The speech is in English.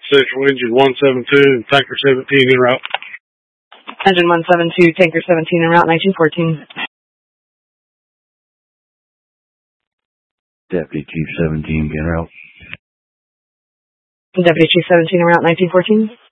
Central Engine 172 and Tanker 17 en route. Engine 172, Tanker 17 en route, 1914. Deputy Chief 17 en route. Deputy Chief 17 en route, 1914.